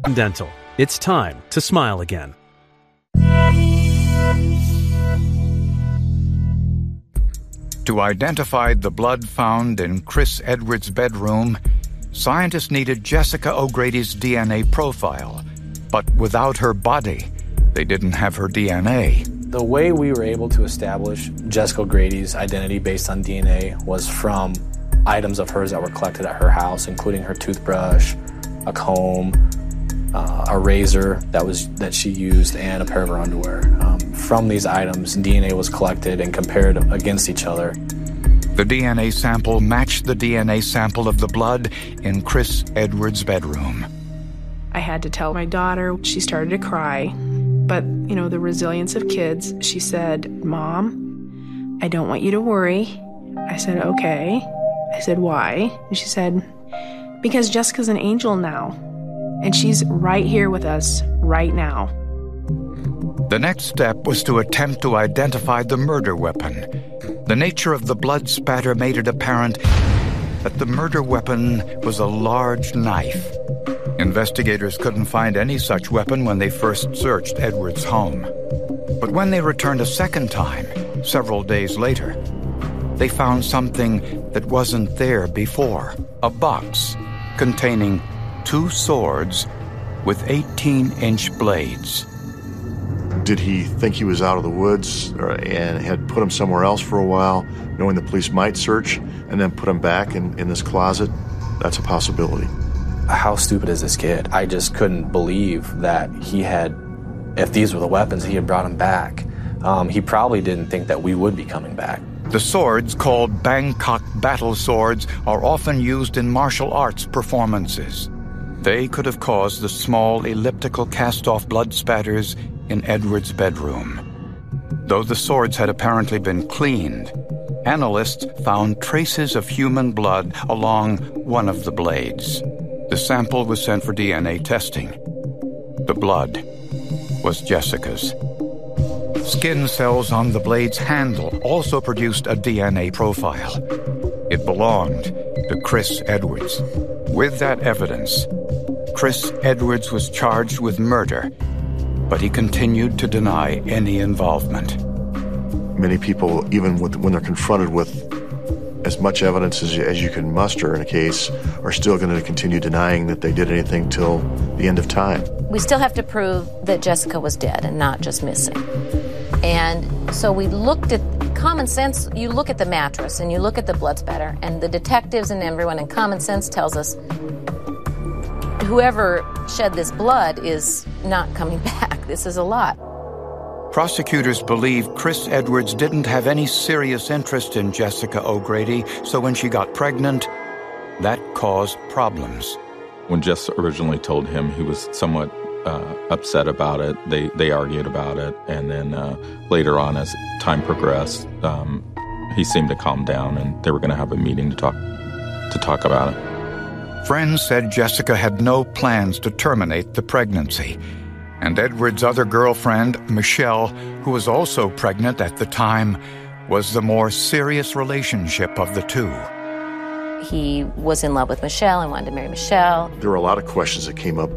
Dental. It's time to smile again. To identify the blood found in Chris Edwards' bedroom, scientists needed Jessica O'Grady's DNA profile. But without her body, they didn't have her DNA. The way we were able to establish Jessica O'Grady's identity based on DNA was from items of hers that were collected at her house, including her toothbrush, a comb, a razor that she used, and a pair of her underwear. From these items, DNA was collected and compared against each other. The DNA sample matched the DNA sample of the blood in Chris Edwards' bedroom. I had to tell my daughter. She started to cry. But, the resilience of kids, she said, "Mom, I don't want you to worry." I said, "Okay." I said, "Why?" And she said, "Because Jessica's an angel now. And she's right here with us right now." The next step was to attempt to identify the murder weapon. The nature of the blood spatter made it apparent that the murder weapon was a large knife. Investigators couldn't find any such weapon when they first searched Edwards' home. But when they returned a second time, several days later, they found something that wasn't there before. A box containing 2 swords with 18-inch blades. Did he think he was out of the woods and had put him somewhere else for a while, knowing the police might search, and then put him back in this closet? That's a possibility. How stupid is this kid? I just couldn't believe that if these were the weapons, he had brought him back. He probably didn't think that we would be coming back. The swords, called Bangkok battle swords, are often used in martial arts performances. They could have caused the small elliptical cast-off blood spatters in Edwards' bedroom. Though the swords had apparently been cleaned, analysts found traces of human blood along one of the blades. The sample was sent for DNA testing. The blood was Jessica's. Skin cells on the blade's handle also produced a DNA profile. It belonged to Chris Edwards. With that evidence, Chris Edwards was charged with murder, but he continued to deny any involvement. Many people, even when they're confronted with as much evidence as you can muster in a case, are still going to continue denying that they did anything till the end of time. We still have to prove that Jessica was dead and not just missing. And so we looked at common sense. You look at the mattress and you look at the blood spatter, and the detectives and everyone in common sense tells us whoever shed this blood is not coming back. This is a lot. Prosecutors believe Chris Edwards didn't have any serious interest in Jessica O'Grady, so when she got pregnant, that caused problems. When Jess originally told him, he was somewhat upset about it. They argued about it, and then later on, as time progressed, he seemed to calm down, and they were going to have a meeting to talk about it. Friends said Jessica had no plans to terminate the pregnancy, and Edwards' other girlfriend, Michelle, who was also pregnant at the time, was the more serious relationship of the two. He was in love with Michelle and wanted to marry Michelle. There were a lot of questions that came up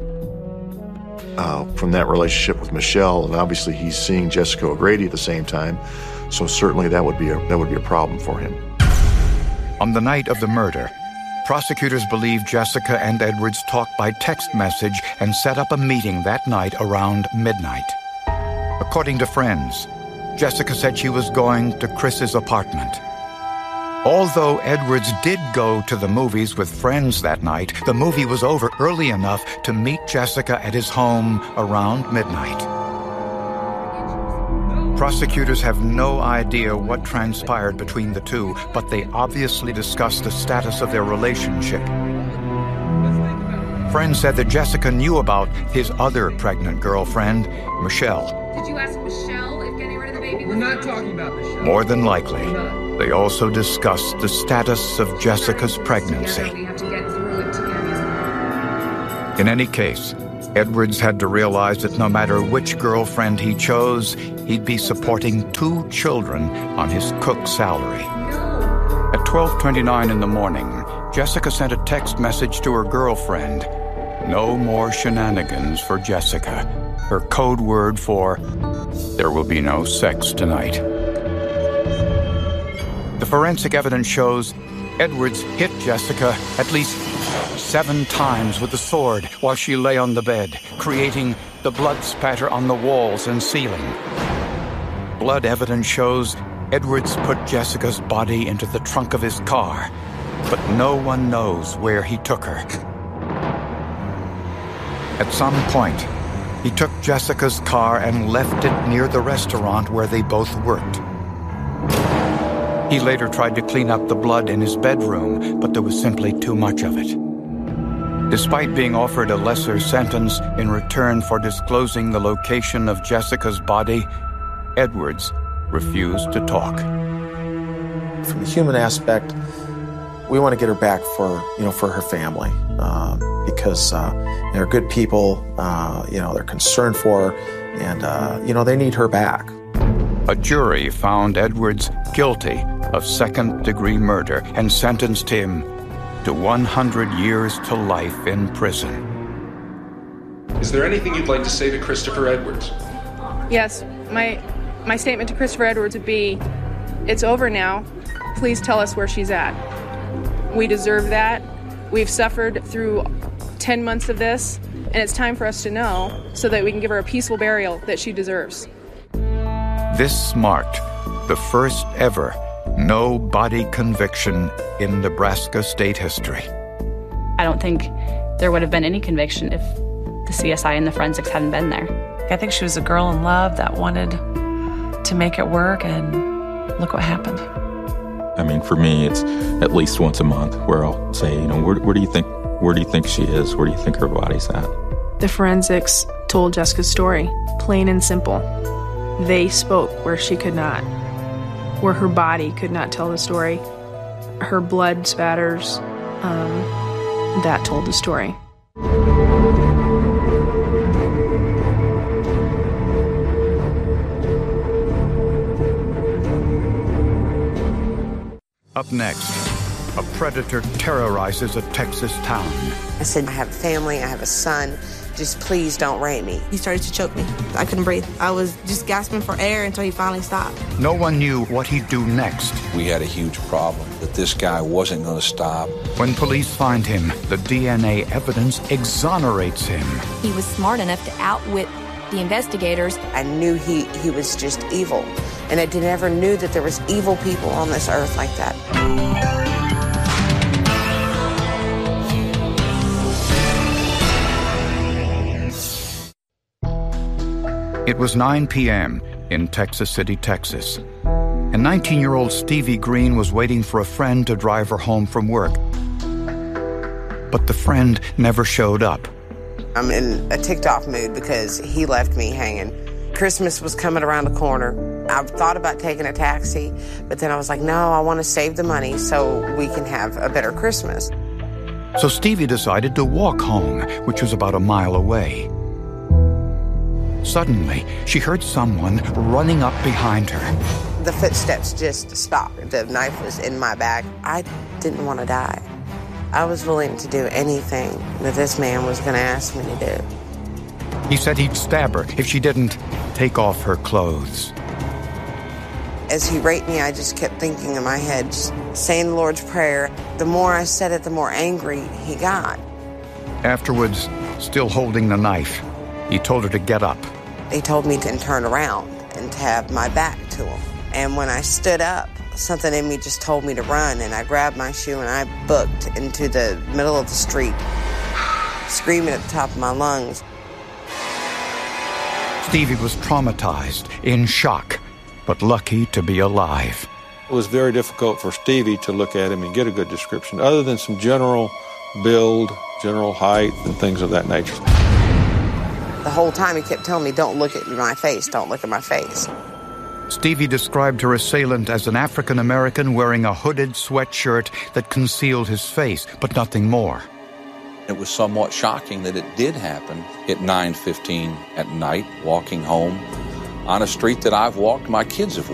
from that relationship with Michelle, and obviously he's seeing Jessica O'Grady at the same time, so certainly that would be a problem for him. On the night of the murder, prosecutors believe Jessica and Edwards talked by text message and set up a meeting that night around midnight. According to friends, Jessica said she was going to Chris's apartment. Although Edwards did go to the movies with friends that night, the movie was over early enough to meet Jessica at his home around midnight. Prosecutors have no idea what transpired between the two, but they obviously discussed the status of their relationship. Friends said that Jessica knew about his other pregnant girlfriend, Michelle. Did you ask Michelle if getting rid of the baby was... We're not talking about Michelle. More than likely, they also discussed the status of Jessica's pregnancy. We have to get through it together. In any case, Edwards had to realize that no matter which girlfriend he chose, he'd be supporting 2 children on his cook's salary. At 12:29 in the morning, Jessica sent a text message to her girlfriend. No more shenanigans for Jessica, her code word for there will be no sex tonight. The forensic evidence shows Edwards hit Jessica at least 7 times with the sword while she lay on the bed, creating the blood spatter on the walls and ceiling. Blood evidence shows Edwards put Jessica's body into the trunk of his car, but no one knows where he took her. At some point, he took Jessica's car and left it near the restaurant where they both worked. He later tried to clean up the blood in his bedroom, but there was simply too much of it. Despite being offered a lesser sentence in return for disclosing the location of Jessica's body, Edwards refused to talk. From the human aspect, we want to get her back for her family, because they're good people, they're concerned for her, and, they need her back. A jury found Edwards guilty of second-degree murder and sentenced him to 100 years to life in prison. Is there anything you'd like to say to Christopher Edwards? Yes, my statement to Christopher Edwards would be, it's over now. Please tell us where she's at. We deserve that. We've suffered through 10 months of this, and it's time for us to know so that we can give her a peaceful burial that she deserves. This marked the first ever no-body conviction in Nebraska state history. I don't think there would have been any conviction if the CSI and the forensics hadn't been there. I think she was a girl in love that wanted to make it work, and look what happened. I mean, for me, it's at least once a month where I'll say, where do you think she is? Where do you think her body's at? The forensics told Jessica's story, plain and simple. They spoke where she could not, where her body could not tell the story. Her blood spatters, that told the story. Up next, a predator terrorizes a Texas town. I said, I have a family, I have a son. Just please don't rape me. He started to choke me. I couldn't breathe. I was just gasping for air until he finally stopped. No one knew what he'd do next. We had a huge problem that this guy wasn't going to stop. When police find him, the DNA evidence exonerates him. He was smart enough to outwit the investigators. I knew he was just evil, and I never knew that there was evil people on this earth like that. It was 9 p.m. in Texas City, Texas, and 19-year-old Stevie Green was waiting for a friend to drive her home from work. But the friend never showed up. I'm in a ticked-off mood because he left me hanging. Christmas was coming around the corner. I thought about taking a taxi, but then I was like, no, I want to save the money so we can have a better Christmas. So Stevie decided to walk home, which was about a mile away. Suddenly, she heard someone running up behind her. The footsteps just stopped. The knife was in my back. I didn't want to die. I was willing to do anything that this man was going to ask me to do. He said he'd stab her if she didn't take off her clothes. As he raped me, I just kept thinking in my head, just saying the Lord's Prayer. The more I said it, the more angry he got. Afterwards, still holding the knife, he told her to get up. He told me to turn around and to have my back to him. And when I stood up, something in me just told me to run, and I grabbed my shoe and I booked into the middle of the street, screaming at the top of my lungs. Stevie was traumatized, in shock, but lucky to be alive. It was very difficult for Stevie to look at him and get a good description, other than some general build, general height, and things of that nature. The whole time he kept telling me, don't look at my face, don't look at my face. Stevie described her assailant as an African-American wearing a hooded sweatshirt that concealed his face, but nothing more. It was somewhat shocking that it did happen at 9:15 at night, walking home on a street that I've walked, my kids have